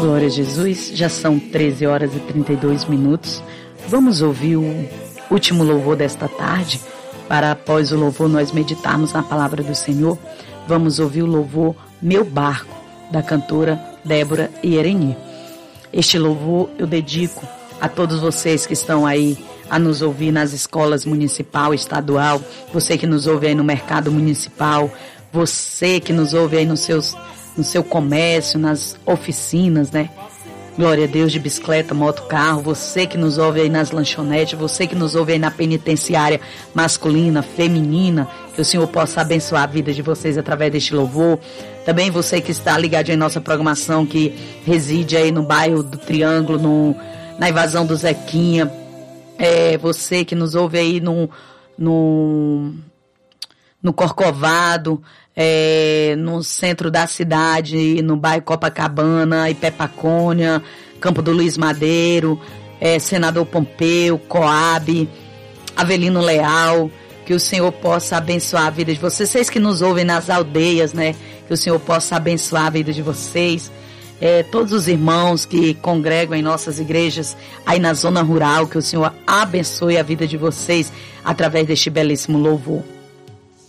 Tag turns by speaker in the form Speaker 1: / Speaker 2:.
Speaker 1: Glória a Jesus, já são 13 horas e 32 minutos. Vamos ouvir o último louvor desta tarde, para após o louvor nós meditarmos na palavra do Senhor. Vamos ouvir o louvor Meu Barco, da cantora Débora Iereni. Este louvor eu dedico a todos vocês que estão aí a nos ouvir nas escolas municipal, estadual, você que nos ouve aí no mercado municipal, você que nos ouve aí no seu comércio, nas oficinas, né? Glória a Deus, de bicicleta, moto, carro, você que nos ouve aí nas lanchonetes, você que nos ouve aí na penitenciária masculina, feminina, que o Senhor possa abençoar a vida de vocês através deste louvor. Também você que está ligado em nossa programação, que reside aí no bairro do Triângulo, na Invasão do Zequinha, você que nos ouve aí no Corcovado, no centro da cidade, no bairro Copacabana, Ipepacônia, Campo do Luiz Madeiro, Senador Pompeu, Coab, Avelino Leal, que o Senhor possa abençoar a vida de vocês. Vocês que nos ouvem nas aldeias, né? Que o Senhor possa abençoar a vida de vocês. Todos os irmãos que congregam em nossas igrejas aí na zona rural, que o Senhor abençoe a vida de vocês através deste belíssimo louvor.